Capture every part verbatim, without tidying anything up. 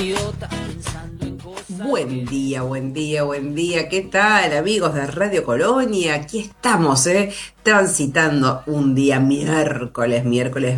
Buen día, buen día, buen día. ¿Qué tal, amigos de Radio Colonia? Aquí estamos, ¿eh? Transitando un día miércoles, miércoles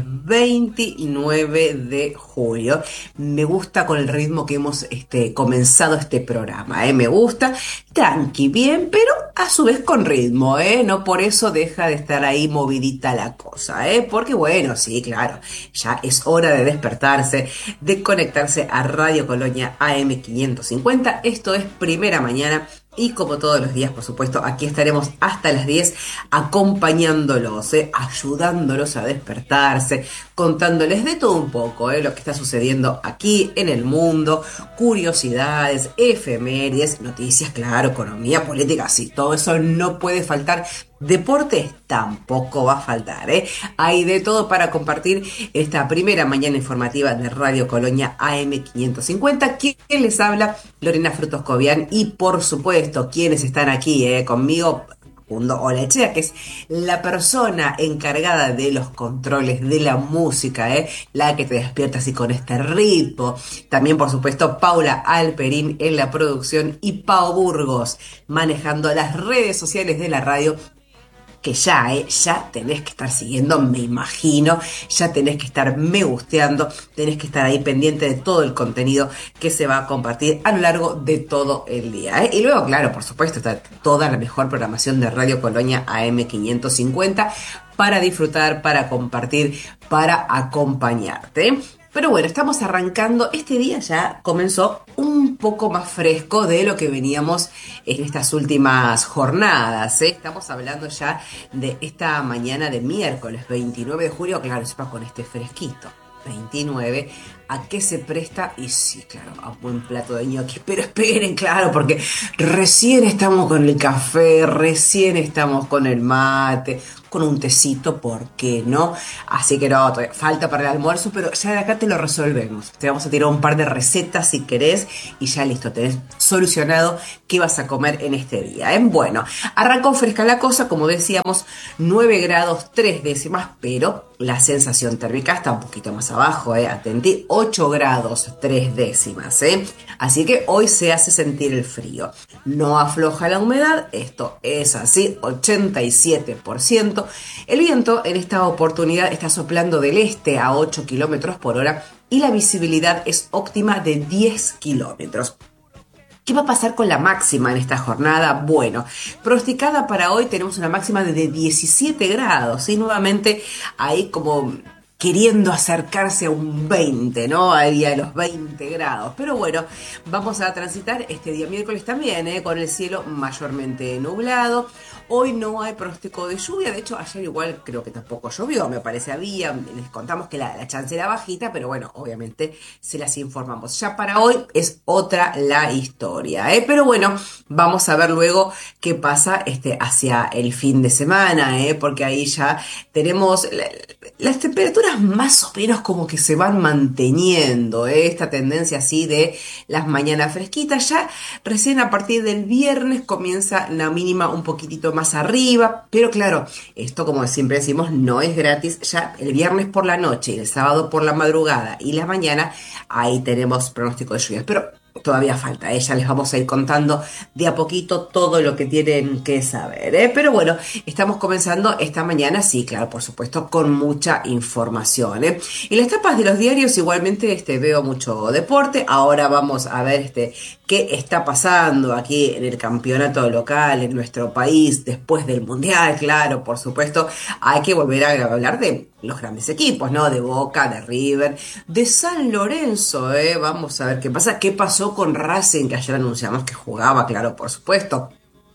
veintinueve de julio. Me gusta con el ritmo que hemos este, comenzado este programa, ¿eh? Me gusta, tranqui, bien, pero a su vez con ritmo, ¿eh? No por eso deja de estar ahí movidita la cosa, ¿eh? Porque bueno, sí, claro, ya es hora de despertarse, de conectarse a Radio Colonia A M quinientos cincuenta. Esto es Primera Mañana y como todos los días, por supuesto, aquí estaremos hasta las diez acompañándolos, ¿eh? Ayudándolos a despertarse, contándoles de todo un poco, ¿eh? Lo que está sucediendo aquí en el mundo, curiosidades, efemérides, noticias, claro, economía, política, sí, todo eso no puede faltar. Deportes tampoco va a faltar, ¿eh? Hay de todo para compartir esta primera mañana informativa de Radio Colonia A M quinientos cincuenta. ¿Quién les habla? Lorena Frutos Cobian y por supuesto, quienes están aquí eh, conmigo, Facundo Olechea, que es la persona encargada de los controles de la música, ¿eh? La que te despierta así con este ritmo. También, por supuesto, Paula Alperín en la producción y Pau Burgos manejando las redes sociales de la radio, que ya, eh, ya tenés que estar siguiendo, me imagino, ya tenés que estar me gusteando, tenés que estar ahí pendiente de todo el contenido que se va a compartir a lo largo de todo el día, ¿eh? Y luego, claro, por supuesto, está toda la mejor programación de Radio Colonia A M quinientos cincuenta para disfrutar, para compartir, para acompañarte. Pero bueno, estamos arrancando, este día ya comenzó un poco más fresco de lo que veníamos en estas últimas jornadas, ¿eh? Estamos hablando ya de esta mañana de miércoles veintinueve de julio, claro, sepa con este fresquito. veintinueve, ¿a qué se presta? Y sí, claro, a un buen plato de ñoquis, pero esperen, claro, porque recién estamos con el café, recién estamos con el mate, con un tecito, ¿por qué no? Así que no, falta para el almuerzo, pero ya de acá te lo resolvemos. Te vamos a tirar un par de recetas si querés y ya listo, tenés solucionado qué vas a comer en este día, ¿eh? Bueno, arrancó fresca la cosa, como decíamos, nueve grados tres décimas, pero la sensación térmica está un poquito más abajo, ¿eh? Atentí, ocho grados tres décimas, ¿eh? Así que hoy se hace sentir el frío. No afloja la humedad, esto es así, ochenta y siete por ciento. El viento en esta oportunidad está soplando del este a ocho kilómetros por hora y la visibilidad es óptima de diez kilómetros. ¿Qué va a pasar con la máxima en esta jornada? Bueno, pronosticada para hoy tenemos una máxima de diecisiete grados y nuevamente ahí como queriendo acercarse a un veinte, ¿no? Ahí a los veinte grados. Pero bueno, vamos a transitar este día miércoles también, ¿eh? Con el cielo mayormente nublado. Hoy no hay pronóstico de lluvia, de hecho ayer igual creo que tampoco llovió, me parece había, les contamos que la, la chance era bajita, pero bueno, obviamente se las informamos. Ya para hoy es otra la historia, ¿eh? Pero bueno, vamos a ver luego qué pasa este, hacia el fin de semana, ¿eh? Porque ahí ya tenemos la, las temperaturas más o menos como que se van manteniendo, ¿eh? Esta tendencia así de las mañanas fresquitas, ya recién a partir del viernes comienza la mínima un poquitito más arriba, pero claro, esto como siempre decimos no es gratis, ya el viernes por la noche y el sábado por la madrugada y la mañana ahí tenemos pronóstico de lluvias, pero todavía falta, ¿eh? Ya les vamos a ir contando de a poquito todo lo que tienen que saber, ¿eh? Pero bueno, estamos comenzando esta mañana, sí, claro, por supuesto, con mucha información, ¿eh? En las tapas de los diarios igualmente este, veo mucho deporte. Ahora vamos a ver este, qué está pasando aquí en el campeonato local, en nuestro país, después del Mundial, claro, por supuesto, hay que volver a hablar de los grandes equipos, ¿no? De Boca, de River, de San Lorenzo, ¿eh? Vamos a ver qué pasa, qué pasó con Racing, que ayer anunciamos que jugaba, claro, por supuesto.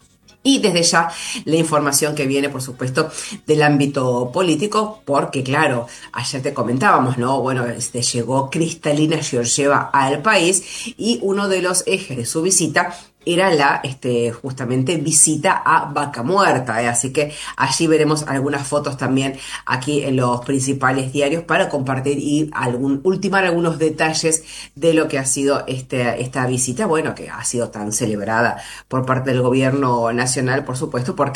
Y desde ya la información que viene, por supuesto, del ámbito político, porque claro, ayer te comentábamos, ¿no? Bueno, este, llegó Kristalina Georgieva al país y uno de los ejes de su visita era la este, justamente visita a Vaca Muerta, ¿eh? Así que allí veremos algunas fotos también aquí en los principales diarios para compartir y algún, ultimar algunos detalles de lo que ha sido este, esta visita, bueno, que ha sido tan celebrada por parte del gobierno nacional, por supuesto, porque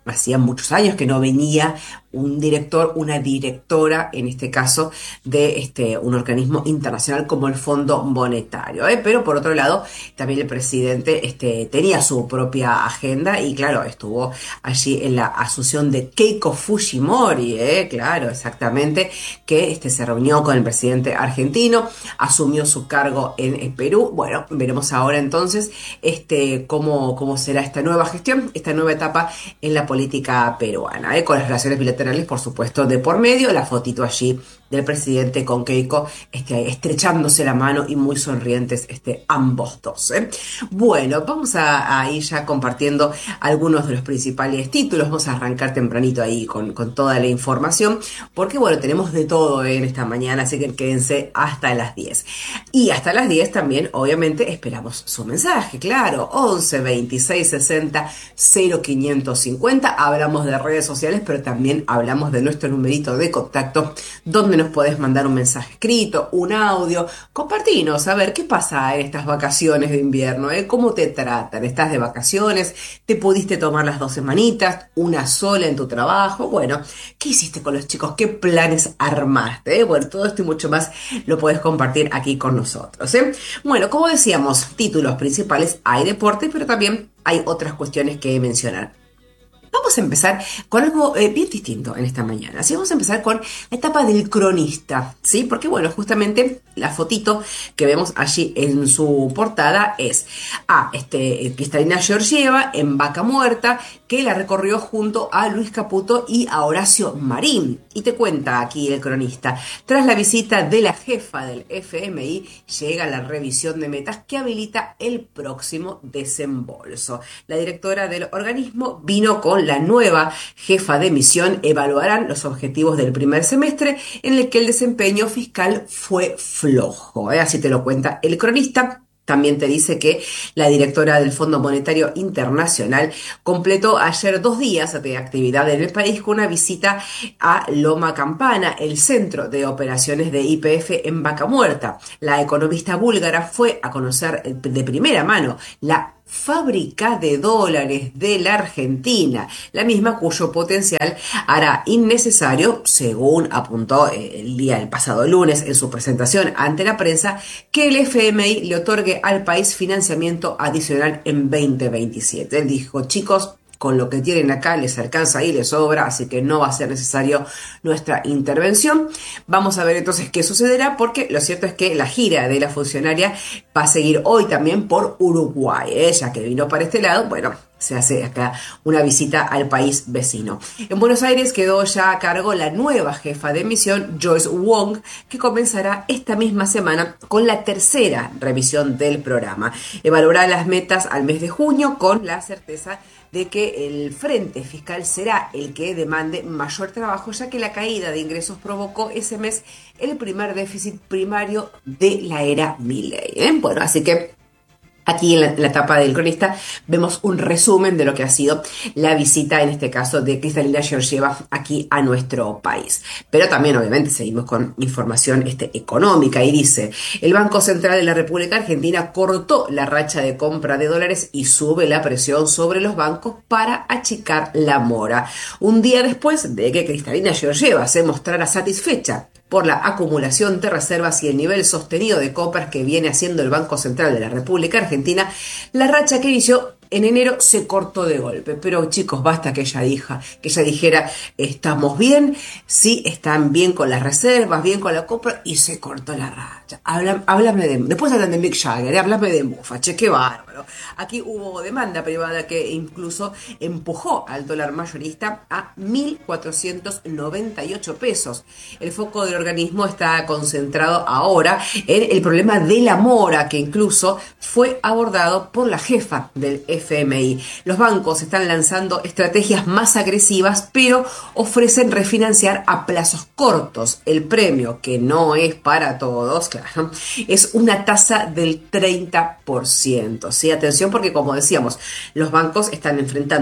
hacía muchos años que no venía un director, una directora, en este caso, de este, un organismo internacional como el Fondo Monetario, ¿eh? Pero por otro lado, también el presidente este, tenía su propia agenda y claro, estuvo allí en la asunción de Keiko Fujimori, ¿eh? Claro, exactamente, que este, se reunió con el presidente argentino, asumió su cargo en, en Perú. Bueno, veremos ahora entonces este, cómo, cómo será esta nueva gestión, esta nueva etapa en la política peruana, ¿eh? Con las relaciones bilaterales, por supuesto, de por medio, la fotito allí del presidente con Keiko este, estrechándose la mano y muy sonrientes este, ambos dos, ¿eh? Bueno, vamos a, a ir ya compartiendo algunos de los principales títulos. Vamos a arrancar tempranito ahí con, con toda la información, porque bueno, tenemos de todo en esta mañana, así que quédense hasta las diez. Y hasta las diez también, obviamente, esperamos su mensaje, claro, once veintiséis sesenta cero quinientos cincuenta. Hablamos de redes sociales, pero también hablamos de nuestro numerito de contacto, donde nos podés mandar un mensaje escrito, un audio, compartinos, a ver qué pasa en estas vacaciones de invierno, ¿eh? ¿Cómo te tratan? ¿Estás de vacaciones? ¿Te pudiste tomar las dos semanitas? ¿Una sola en tu trabajo? Bueno, ¿qué hiciste con los chicos? ¿Qué planes armaste? ¿Eh? Bueno, todo esto y mucho más lo podés compartir aquí con nosotros, ¿eh? Bueno, como decíamos, títulos principales, hay deporte, pero también hay otras cuestiones que mencionar. Vamos a empezar con algo eh, bien distinto en esta mañana. Así vamos a empezar con la etapa del cronista, ¿sí? Porque, bueno, justamente la fotito que vemos allí en su portada es a este, Cristalina Georgieva en Vaca Muerta, que la recorrió junto a Luis Caputo y a Horacio Marín. Y te cuenta aquí el cronista: tras la visita de la jefa del F M I, llega la revisión de metas que habilita el próximo desembolso. La directora del organismo vino con la nueva jefa de misión. Evaluarán los objetivos del primer semestre, en el que el desempeño fiscal fue flojo, ¿eh? Así te lo cuenta el cronista. También te dice que la directora del Fondo Monetario Internacional completó ayer dos días de actividad en el país con una visita a Loma Campana, el centro de operaciones de Y P F en Vaca Muerta. La economista búlgara fue a conocer de primera mano la fábrica de dólares de la Argentina, la misma cuyo potencial hará innecesario, según apuntó el día del pasado lunes en su presentación ante la prensa, que el F M I le otorgue al país financiamiento adicional en veinte veintisiete. Él dijo: chicos, con lo que tienen acá les alcanza y les sobra, así que no va a ser necesario nuestra intervención. Vamos a ver entonces qué sucederá, porque lo cierto es que la gira de la funcionaria va a seguir hoy también por Uruguay, ¿eh? Ya que vino para este lado, bueno, se hace acá una visita al país vecino. En Buenos Aires quedó ya a cargo la nueva jefa de misión, Joyce Wong, que comenzará esta misma semana con la tercera revisión del programa. Evaluará las metas al mes de junio con la certeza de que el frente fiscal será el que demande mayor trabajo, ya que la caída de ingresos provocó ese mes el primer déficit primario de la era Milei, ¿eh? Bueno, así que aquí en la, la etapa del cronista vemos un resumen de lo que ha sido la visita, en este caso, de Cristalina Georgieva aquí a nuestro país. Pero también, obviamente, seguimos con información este, económica y dice: el Banco Central de la República Argentina cortó la racha de compra de dólares y sube la presión sobre los bancos para achicar la mora. Un día después de que Cristalina Georgieva se mostrara satisfecha por la acumulación de reservas y el nivel sostenido de compras que viene haciendo el Banco Central de la República Argentina, la racha que inició en enero se cortó de golpe. Pero chicos, basta que ella diga, que ella dijera: estamos bien, sí, están bien con las reservas, bien con la compra, y se cortó la racha. Habla, háblame de, después hablan de Mick Jagger, ¿eh? Háblame de Mufa, che, qué bárbaro. Aquí hubo demanda privada que incluso empujó al dólar mayorista a mil cuatrocientos noventa y ocho pesos. El foco del organismo está concentrado ahora en el problema de la mora, que incluso fue abordado por la jefa del F M I. Los bancos están lanzando estrategias más agresivas, pero ofrecen refinanciar a plazos cortos. El premio, que no es para todos, claro, es una tasa del treinta por ciento. ¿Sí? Atención, porque como decíamos, los bancos están enfrentando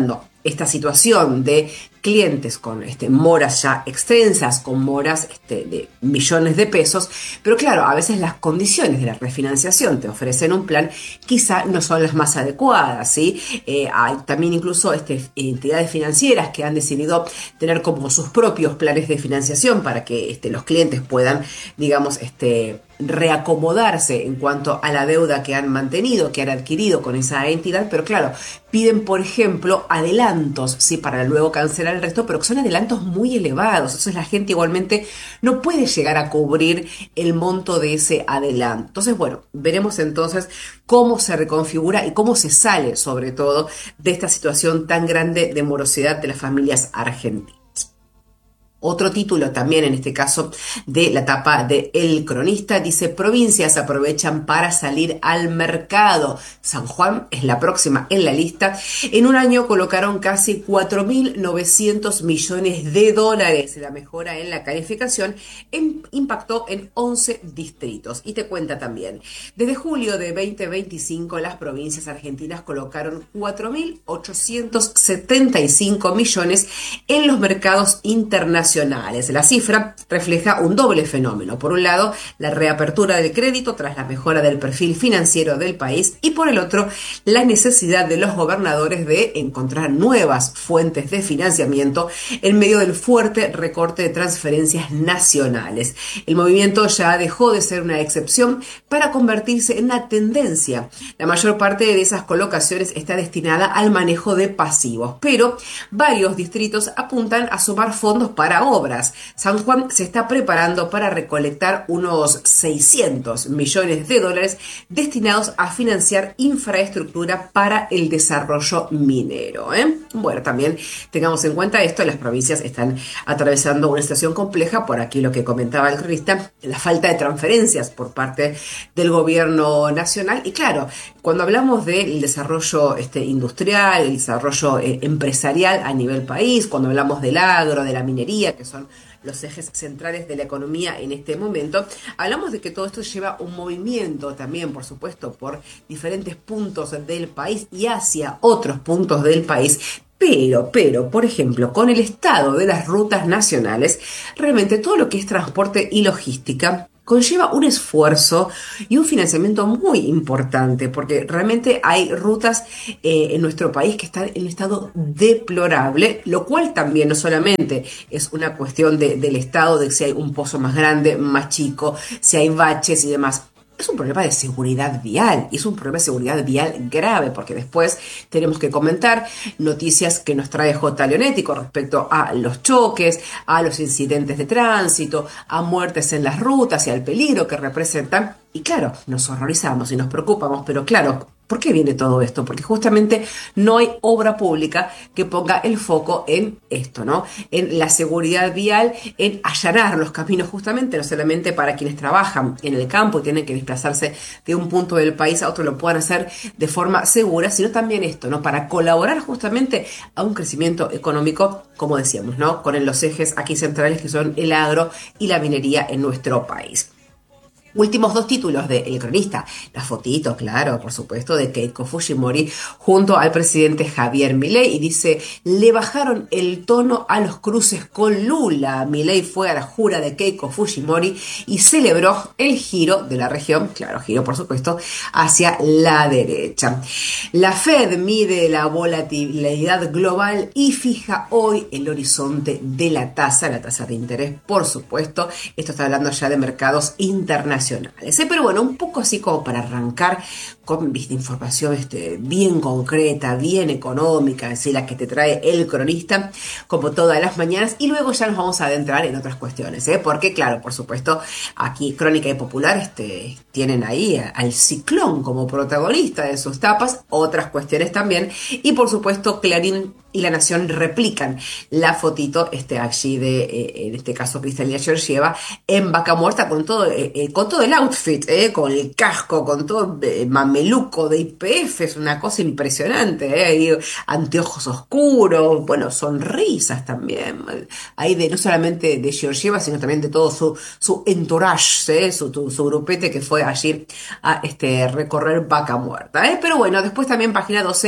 esta situación de clientes con este, moras ya extensas, con moras este, de millones de pesos, pero claro, a veces las condiciones de la refinanciación te ofrecen un plan, quizá no son las más adecuadas, ¿sí? Eh, hay también incluso este, entidades financieras que han decidido tener como sus propios planes de financiación para que este, los clientes puedan, digamos, este, reacomodarse en cuanto a la deuda que han mantenido, que han adquirido con esa entidad, pero claro, piden, por ejemplo, adelantos, sí, para luego cancelar el resto, pero que son adelantos muy elevados. Entonces la gente igualmente no puede llegar a cubrir el monto de ese adelanto. Entonces, bueno, veremos entonces cómo se reconfigura y cómo se sale, sobre todo, de esta situación tan grande de morosidad de las familias argentinas. Otro título también, en este caso, de la tapa de El Cronista, dice: provincias aprovechan para salir al mercado. San Juan es la próxima en la lista. En un año colocaron casi cuatro mil novecientos millones de dólares. La mejora en la calificación en, impactó en once distritos. Y te cuenta también, desde julio de veinte veinticinco, las provincias argentinas colocaron cuatro mil ochocientos setenta y cinco millones en los mercados internacionales. La cifra refleja un doble fenómeno. Por un lado, la reapertura del crédito tras la mejora del perfil financiero del país, y por el otro, la necesidad de los gobernadores de encontrar nuevas fuentes de financiamiento en medio del fuerte recorte de transferencias nacionales. El movimiento ya dejó de ser una excepción para convertirse en una tendencia. La mayor parte de esas colocaciones está destinada al manejo de pasivos, pero varios distritos apuntan a sumar fondos para obras. San Juan se está preparando para recolectar unos seiscientos millones de dólares destinados a financiar infraestructura para el desarrollo minero, ¿eh? Bueno, también tengamos en cuenta esto: las provincias están atravesando una situación compleja. Por aquí lo que comentaba el cronista, la falta de transferencias por parte del gobierno nacional. Y claro, cuando hablamos del desarrollo este, industrial, el desarrollo eh, empresarial a nivel país, cuando hablamos del agro, de la minería, que son los ejes centrales de la economía en este momento, hablamos de que todo esto lleva un movimiento también, por supuesto, por diferentes puntos del país y hacia otros puntos del país. Pero, pero, por ejemplo, con el estado de las rutas nacionales, realmente todo lo que es transporte y logística conlleva un esfuerzo y un financiamiento muy importante, porque realmente hay rutas eh, en nuestro país que están en estado deplorable, lo cual también no solamente es una cuestión de, del estado, de si hay un pozo más grande, más chico, si hay baches y demás. Es un problema de seguridad vial, y es un problema de seguridad vial grave, porque después tenemos que comentar noticias que nos trae J. Leonetti con respecto a los choques, a los incidentes de tránsito, a muertes en las rutas y al peligro que representan. Y claro, nos horrorizamos y nos preocupamos, pero claro, ¿por qué viene todo esto? Porque justamente no hay obra pública que ponga el foco en esto, ¿no? En la seguridad vial, en allanar los caminos, justamente, no solamente para quienes trabajan en el campo y tienen que desplazarse de un punto del país a otro, lo puedan hacer de forma segura, sino también esto, ¿no? Para colaborar justamente a un crecimiento económico, como decíamos, ¿no? Con los ejes aquí centrales que son el agro y la minería en nuestro país. Últimos dos títulos de El Cronista. La fotito, claro, por supuesto, de Keiko Fujimori junto al presidente Javier Milei. Y dice: le bajaron el tono a los cruces con Lula. Milei fue a la jura de Keiko Fujimori y celebró el giro de la región, claro, giro por supuesto, hacia la derecha. La Fed mide la volatilidad global y fija hoy el horizonte de la tasa, la tasa de interés, por supuesto. Esto está hablando ya de mercados internacionales. ¿eh? Pero bueno, un poco así como para arrancar con ¿viste? información este, bien concreta, bien económica, así la que te trae El Cronista, como todas las mañanas, y luego ya nos vamos a adentrar en otras cuestiones, ¿eh? Porque claro, por supuesto, aquí Crónica y Popular este, tienen ahí al ciclón como protagonista de sus tapas, otras cuestiones también, y por supuesto Clarín y La Nación replican la fotito este, allí de, eh, en este caso, Cristalina Georgieva en Vaca Muerta con todo, eh, eh, con todo el outfit, eh, con el casco, con todo eh, mameluco de I P F, es una cosa impresionante, eh, y anteojos oscuros, bueno, sonrisas también, ahí de no solamente de Georgieva, sino también de todo su, su entourage, eh, su, su, su grupete que fue allí a este, recorrer Vaca Muerta. Eh. Pero bueno, después también página doce,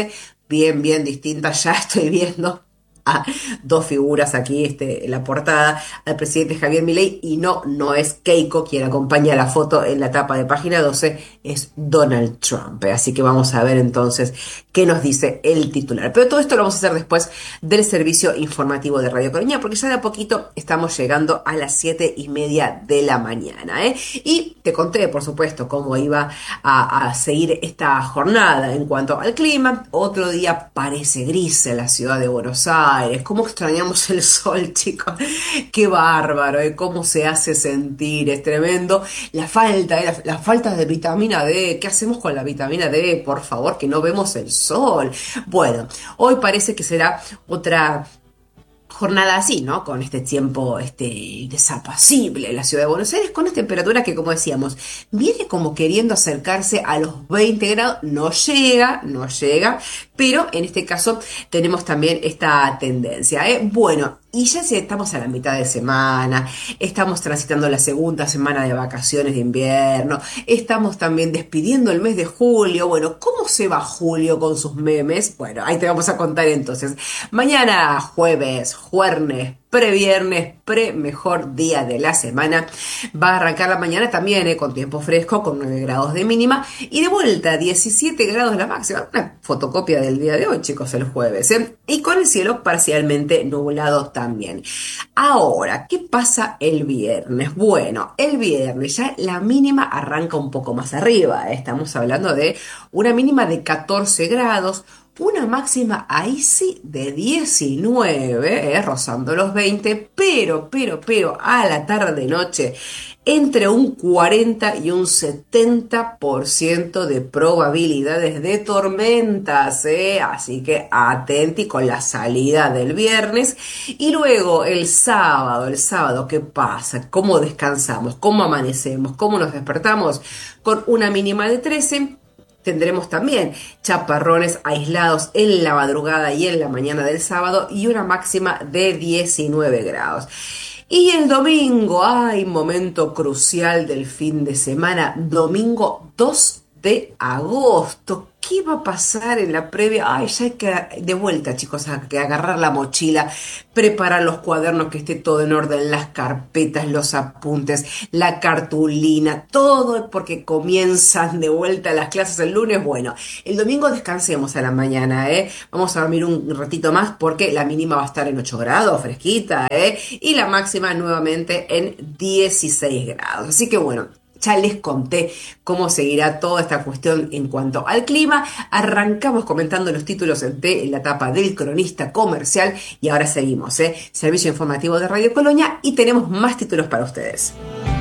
bien, bien distintas. Ya estoy viendo a dos figuras aquí este, en la portada, al presidente Javier Milei, y no, no es Keiko quien acompaña la foto en la tapa de página doce, es Donald Trump. Así que vamos a ver entonces qué nos dice el titular. Pero todo esto lo vamos a hacer después del servicio informativo de Radio Colonia, porque ya de a poquito estamos llegando a las siete y media de la mañana, ¿eh? Y te conté, por supuesto, cómo iba a, a seguir esta jornada en cuanto al clima. Otro día parece gris en la ciudad de Buenos Aires. Cómo extrañamos el sol, chicos. Qué bárbaro, ¿eh? Cómo se hace sentir, es tremendo. La falta, ¿eh? la, la falta de vitamina D. ¿Qué hacemos con la vitamina D? Por favor, que no vemos el sol. Bueno, hoy parece que será otra jornada así, ¿no? Con este tiempo este, desapacible en la ciudad de Buenos Aires, con una temperatura que, como decíamos, viene como queriendo acercarse a los veinte grados, no llega, no llega, pero en este caso tenemos también esta tendencia, ¿eh? Bueno, y ya si estamos a la mitad de semana, estamos transitando la segunda semana de vacaciones de invierno, estamos también despidiendo el mes de julio. Bueno, ¿cómo se va julio con sus memes? Bueno, ahí te vamos a contar entonces. Mañana jueves, jueves, previernes, pre mejor día de la semana. Va a arrancar la mañana también eh, con tiempo fresco, con nueve grados de mínima y de vuelta diecisiete grados la máxima. Una fotocopia del día de hoy, chicos, el jueves. ¿eh? Y con el cielo parcialmente nublado también. Ahora, ¿qué pasa el viernes? Bueno, el viernes ya la mínima arranca un poco más arriba. ¿eh? Estamos hablando de una mínima de catorce grados. Una máxima ahí sí de diecinueve, eh, rozando los veinte, pero, pero, pero a la tarde-noche entre un cuarenta y un setenta por ciento de probabilidades de tormentas, eh, así que atenti con la salida del viernes. Y luego el sábado, el sábado, ¿qué pasa? ¿Cómo descansamos? ¿Cómo amanecemos? ¿Cómo nos despertamos? Con una mínima de trece. Tendremos también chaparrones aislados en la madrugada y en la mañana del sábado y una máxima de diecinueve grados. Y el domingo, ay, momento crucial del fin de semana, domingo dos de agosto. ¿Qué va a pasar en la previa? Ay, ya hay que, de vuelta, chicos, hay que agarrar la mochila, preparar los cuadernos, que esté todo en orden, las carpetas, los apuntes, la cartulina, todo porque comienzan de vuelta las clases el lunes. Bueno, el domingo descansemos a la mañana, ¿eh? Vamos a dormir un ratito más porque la mínima va a estar en ocho grados, fresquita, ¿eh? Y la máxima nuevamente en dieciséis grados. Así que bueno, ya les conté cómo seguirá toda esta cuestión en cuanto al clima. Arrancamos comentando los títulos de la etapa del cronista comercial y ahora seguimos, ¿eh? Servicio informativo de Radio Colonia y tenemos más títulos para ustedes.